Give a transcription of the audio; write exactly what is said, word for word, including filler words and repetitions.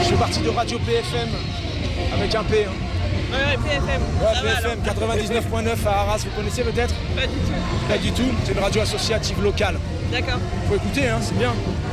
Je fais partie de Radio P F M, avec un P. Hein. Ouais, ouais, P F M. Ouais, P F M quatre-vingt-dix-neuf point neuf à Arras, vous connaissez peut-être? Pas du tout. Pas du tout, c'est une radio associative locale. D'accord. Faut écouter, hein, c'est bien.